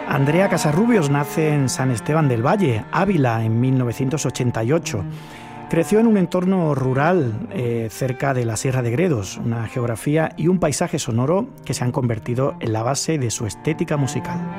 Andrea Casarrubios nace en San Esteban del Valle, Ávila, en 1988. Creció en un entorno rural cerca de la Sierra de Gredos, una geografía y un paisaje sonoro que se han convertido en la base de su estética musical.